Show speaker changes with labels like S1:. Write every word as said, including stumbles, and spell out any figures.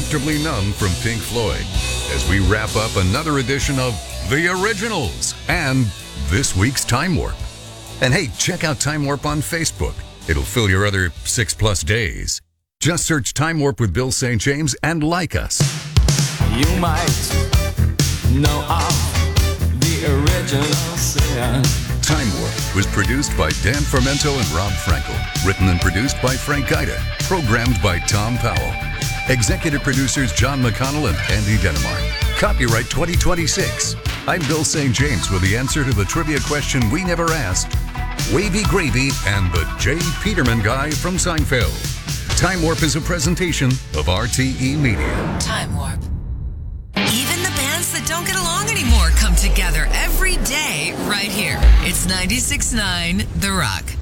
S1: Comfortably Numb from Pink Floyd as we wrap up another edition of The Originals and this week's Time Warp. And hey, check out Time Warp on Facebook. It'll fill your other six plus days. Just search Time Warp with Bill Saint James and like us.
S2: You might know of the original sin.
S1: Time Warp was produced by Dan Fermento and Rob Frankel. Written and produced by Frank Gaida. Programmed by Tom Powell. Executive producers John McConnell and Andy Denemark. Copyright twenty twenty-six. I'm Bill Saint James with the answer to the trivia question we never asked. Wavy Gravy and the J. Peterman Guy from Seinfeld. Time Warp is a presentation of R T E Media.
S3: Time Warp. Even the bands that don't get along anymore come together every day right here. It's ninety-six point nine The Rock.